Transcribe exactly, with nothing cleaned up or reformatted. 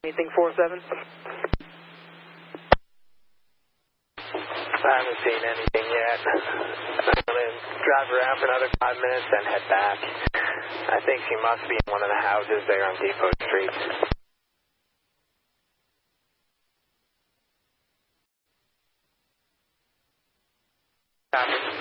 Anything four seven? I haven't seen anything yet. I'm going to drive around for another five minutes and head back. I think she must be in one of the houses there on Depot Street. Copy.